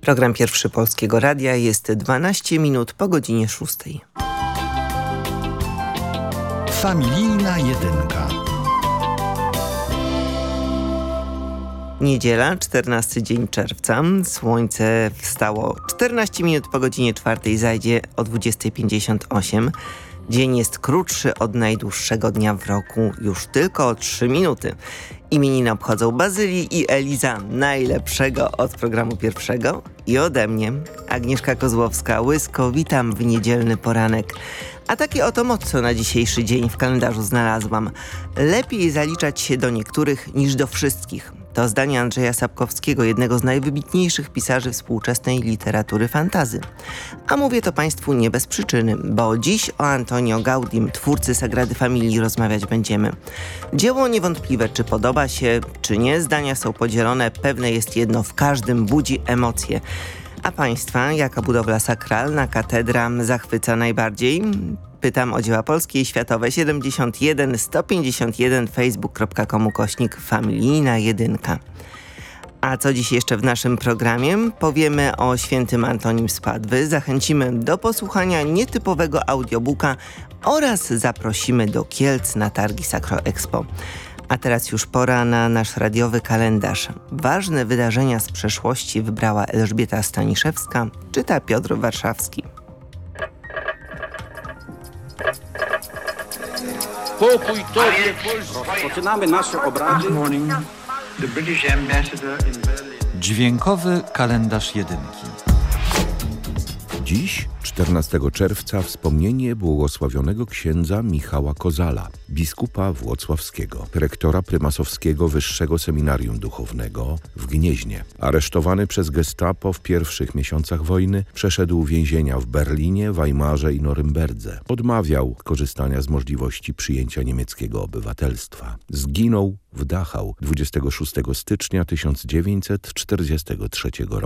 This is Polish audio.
Program Pierwszy Polskiego Radia jest 12 minut po godzinie 6. Familijna jedynka. Niedziela, 14 dzień czerwca. Słońce wstało 14 minut po godzinie 4, zajdzie o 20:58. Dzień jest krótszy od najdłuższego dnia w roku już tylko o 3 minuty. Imieniny obchodzą Bazylii i Eliza, najlepszego od programu pierwszego, i ode mnie, Agnieszka Kozłowska-Łysko. Witam w niedzielny poranek. A takie oto motto na dzisiejszy dzień w kalendarzu znalazłam. Lepiej zaliczać się do niektórych niż do wszystkich. To zdanie Andrzeja Sapkowskiego, jednego z najwybitniejszych pisarzy współczesnej literatury fantasy. A mówię to Państwu nie bez przyczyny, bo dziś o Antonio Gaudim, twórcy Sagrady Familii, rozmawiać będziemy. Dzieło niewątpliwe, czy podoba się, czy nie, zdania są podzielone, pewne jest jedno, w każdym budzi emocje. A Państwa, jaka budowla sakralna, katedra zachwyca najbardziej? Pytam o dzieła polskie i światowe. 71 151 facebook.com/familijna jedynka. A co dziś jeszcze w naszym programie? Powiemy o świętym Antonim z Padwy, zachęcimy do posłuchania nietypowego audiobooka oraz zaprosimy do Kielc na targi Sakroexpo. A teraz już pora na nasz radiowy kalendarz. Ważne wydarzenia z przeszłości wybrała Elżbieta Staniszewska, czyta Piotr Warszawski. Pokój Tobie, rozpoczynamy nasze obrady. Dźwiękowy kalendarz jedynki. Dziś, 14 czerwca, wspomnienie błogosławionego księdza Michała Kozala, biskupa włocławskiego, rektora prymasowskiego Wyższego Seminarium Duchownego w Gnieźnie. Aresztowany przez gestapo w pierwszych miesiącach wojny, przeszedł więzienia w Berlinie, Weimarze i Norymberdze. Odmawiał korzystania z możliwości przyjęcia niemieckiego obywatelstwa. Zginął w Dachau 26 stycznia 1943 roku.